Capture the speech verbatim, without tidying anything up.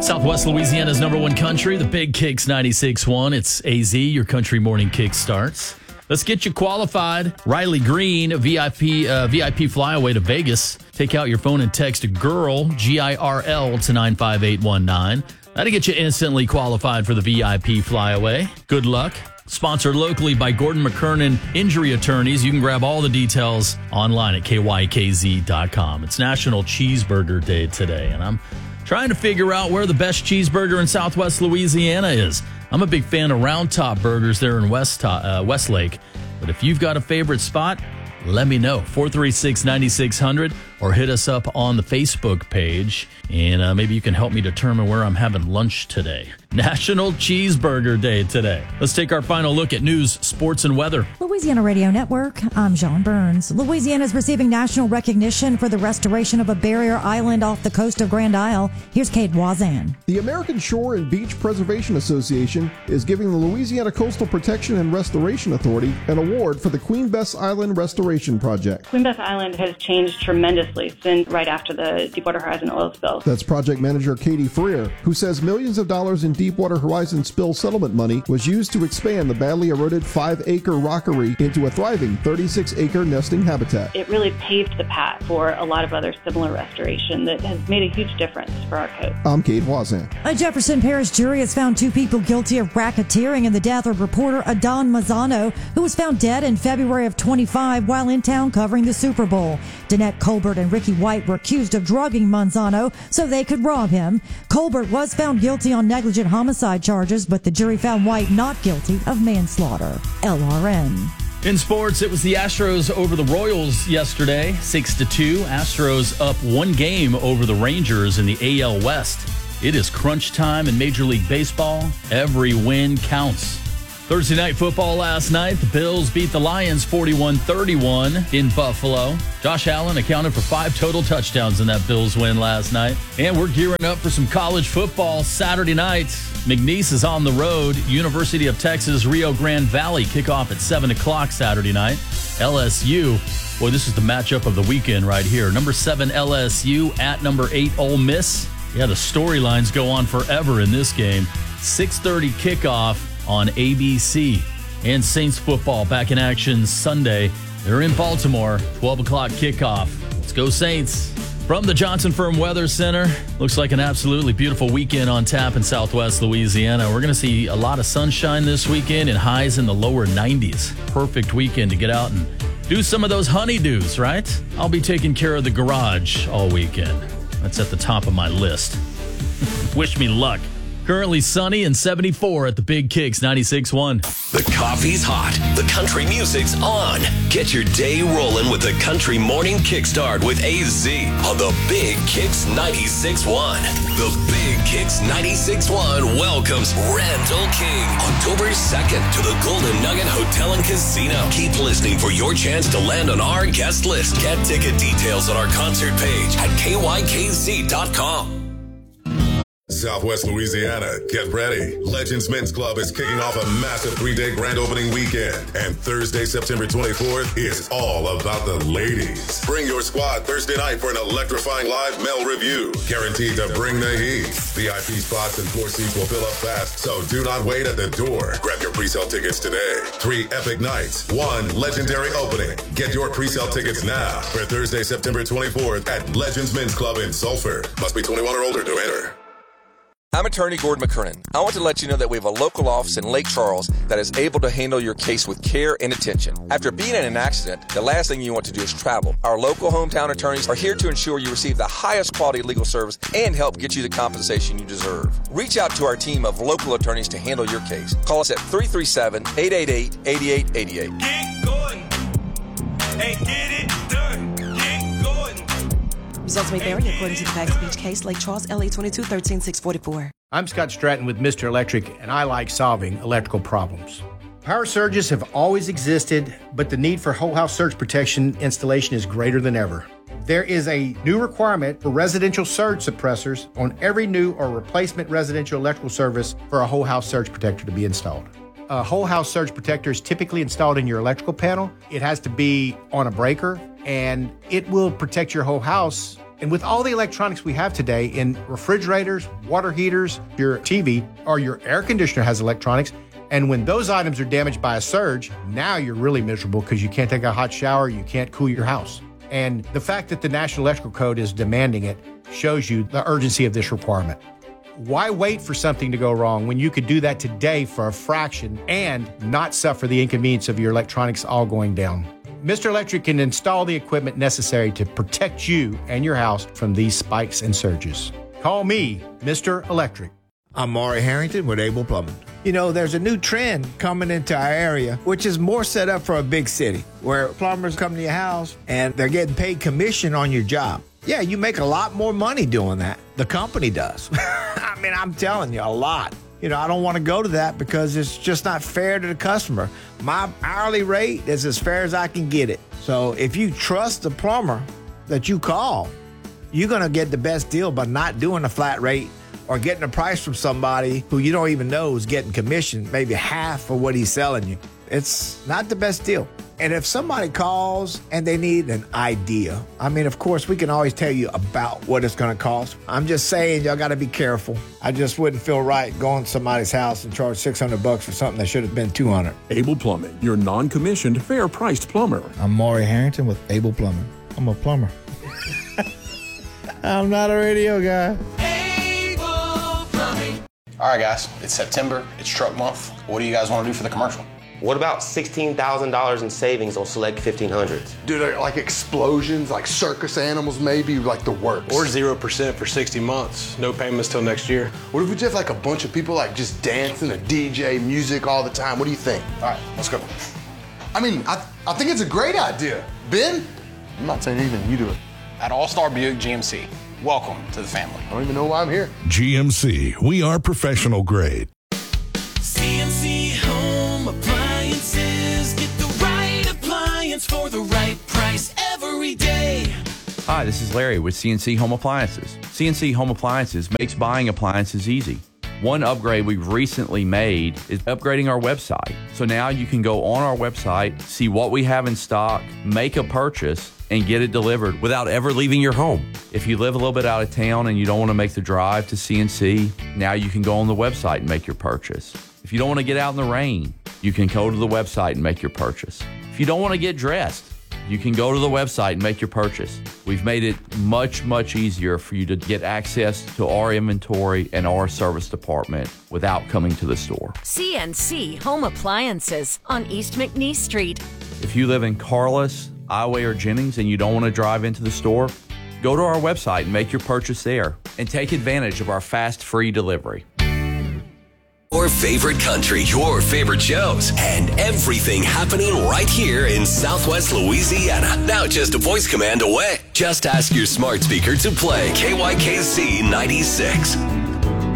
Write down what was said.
Southwest Louisiana's number one country, the Big Kicks ninety-six point one. It's A Z, your country morning kick starts. Let's get you qualified. Riley Green, V I P uh, V I P flyaway to Vegas. Take out your phone and text GIRL, G I R L, to nine five eight one nine. That'll get you instantly qualified for the V I P flyaway. Good luck. Sponsored locally by Gordon McKernan Injury Attorneys. You can grab all the details online at K Y K Z dot com. It's National Cheeseburger Day today, and I'm trying to figure out where the best cheeseburger in Southwest Louisiana is. I'm a big fan of Round Top Burgers there in West uh, Westlake. But if you've got a favorite spot, let me know. four three six, nine six zero zero or hit us up on the Facebook page. And uh, maybe you can help me determine where I'm having lunch today. National Cheeseburger Day today. Let's take our final look at news, sports, and weather. Louisiana Radio Network, I'm John Burns. Louisiana is receiving national recognition for the restoration of a barrier island off the coast of Grand Isle. Here's Kate Wazan. The American Shore and Beach Preservation Association is giving the Louisiana Coastal Protection and Restoration Authority an award for the Queen Bess Island Restoration Project. Queen Bess Island has changed tremendously since right after the Deepwater Horizon oil spill. That's project manager Katie Freer, who says millions of dollars in Deepwater Horizon spill settlement money was used to expand the badly eroded five-acre rockery into a thriving thirty-six acre nesting habitat. It really paved the path for a lot of other similar restoration that has made a huge difference for our coast. I'm Kate Wazan. A Jefferson Parish jury has found two people guilty of racketeering in the death of reporter Adon Mazzano, who was found dead in February of twenty-five while in town covering the Super Bowl. Danette Colbert and Ricky White were accused of drugging Manzano so they could rob him. Colbert was found guilty on negligent homicide charges, but the jury found White not guilty of manslaughter. L R N. In sports, it was the Astros over the Royals yesterday, six to two. Astros up one game over the Rangers in the A L West. It is crunch time in Major League Baseball. Every win counts. Thursday night football last night, the Bills beat the Lions forty-one thirty-one in Buffalo. Josh Allen accounted for five total touchdowns in that Bills win last night. And we're gearing up for some college football Saturday night. McNeese is on the road. University of Texas, Rio Grande Valley kickoff at seven o'clock Saturday night. L S U, boy, this is the matchup of the weekend right here. Number seven L S U at number eight Ole Miss. Yeah, the storylines go on forever in this game. six thirty kickoff on A B C. And Saints football back in action Sunday. They're in Baltimore, twelve o'clock kickoff. Let's go Saints. From the Johnson Firm Weather Center, looks like an absolutely beautiful weekend on tap in Southwest Louisiana. We're going to see a lot of sunshine this weekend and highs in the lower nineties. Perfect weekend to get out and do some of those honeydews, right? I'll be taking care of the garage all weekend. That's at the top of my list. Wish me luck. Currently sunny and seventy-four at the Big Kicks ninety-six point one. The coffee's hot. The country music's on. Get your day rolling with the Country Morning Kickstart with A Z on the Big Kicks ninety-six point one. The Big Kicks ninety-six point one welcomes Randall King October second to the Golden Nugget Hotel and Casino. Keep listening for your chance to land on our guest list. Get ticket details on our concert page at K Y K Z dot com. Southwest Louisiana, get ready. Legends Men's Club is kicking off a massive three-day grand opening weekend. And Thursday, September twenty-fourth is all about the ladies. Bring your squad Thursday night for an electrifying live male review. Guaranteed to bring the heat. V I P spots and floor seats will fill up fast, so do not wait at the door. Grab your pre-sale tickets today. Three epic nights, one legendary opening. Get your pre-sale tickets now for Thursday, September twenty-fourth at Legends Men's Club in Sulphur. Must be twenty-one or older to enter. I'm attorney Gordon McKernan. I want to let you know that we have a local office in Lake Charles that is able to handle your case with care and attention. After being in an accident, the last thing you want to do is travel. Our local hometown attorneys are here to ensure you receive the highest quality legal service and help get you the compensation you deserve. Reach out to our team of local attorneys to handle your case. Call us at three three seven, eight eight eight, eight eight eight eight. Get going and get it done. Get going. Results may vary according to the facts of each case. Lake Charles, L A twenty-two thirteen six forty-four. I'm Scott Stratton with Mister Electric, and I like solving electrical problems. Power surges have always existed, but the need for whole house surge protection installation is greater than ever. There is a new requirement for residential surge suppressors on every new or replacement residential electrical service for a whole house surge protector to be installed. A whole house surge protector is typically installed in your electrical panel. It has to be on a breaker, and it will protect your whole house And with all the electronics we have today in refrigerators, water heaters, your T V, or your air conditioner has electronics, and when those items are damaged by a surge, now you're really miserable because you can't take a hot shower, you can't cool your house. And the fact that the National Electrical Code is demanding it shows you the urgency of this requirement. Why wait for something to go wrong when you could do that today for a fraction and not suffer the inconvenience of your electronics all going down? Mister Electric can install the equipment necessary to protect you and your house from these spikes and surges. Call me, Mister Electric. I'm Maury Harrington with Able Plumbing. You know, there's a new trend coming into our area, which is more set up for a big city, where plumbers come to your house and they're getting paid commission on your job. Yeah, you make a lot more money doing that. The company does. I mean, I'm telling you, a lot. You know, I don't want to go to that because it's just not fair to the customer. My hourly rate is as fair as I can get it. So if you trust the plumber that you call, you're going to get the best deal by not doing a flat rate or getting a price from somebody who you don't even know is getting commission, maybe half of what he's selling you. It's not the best deal. And if somebody calls and they need an idea, I mean, of course, we can always tell you about what it's going to cost. I'm just saying, y'all got to be careful. I just wouldn't feel right going to somebody's house and charge six hundred bucks for something that should have been two hundred. Able Plumbing, your non-commissioned, fair-priced plumber. I'm Maury Harrington with Able Plumbing. I'm a plumber. I'm not a radio guy. Able Plumbing. All right, guys, it's September. It's truck month. What do you guys want to do for the commercial? What about sixteen thousand dollars in savings on select fifteen hundreds? Dude, like explosions, like circus animals, maybe like the works. Or zero percent for sixty months. No payments till next year. What if we just have like a bunch of people like just dancing, a D J, music all the time? What do you think? All right, let's go. I mean, I, I think it's a great idea. Ben? I'm not saying anything, you do it. At All-Star Buick G M C, welcome to the family. I don't even know why I'm here. G M C, we are professional grade. C N C Home Appliances. Get the right appliance for the right price every day. Hi, this is Larry with C N C Home Appliances. C N C Home Appliances makes buying appliances easy. One upgrade we've recently made is upgrading our website. So now you can go on our website, see what we have in stock, make a purchase, and get it delivered without ever leaving your home. If you live a little bit out of town and you don't want to make the drive to C N C, now you can go on the website and make your purchase. If you don't want to get out in the rain, you can go to the website and make your purchase. If you don't want to get dressed, you can go to the website and make your purchase. We've made it much, much easier for you to get access to our inventory and our service department without coming to the store. C N C Home Appliances on East McNeese Street. If you live in Carlos, Ioway, or Jennings and you don't want to drive into the store, go to our website and make your purchase there and take advantage of our fast, free delivery. Your favorite country, your favorite shows, and everything happening right here in Southwest Louisiana. Now just a voice command away. Just ask your smart speaker to play K Y K C ninety-six.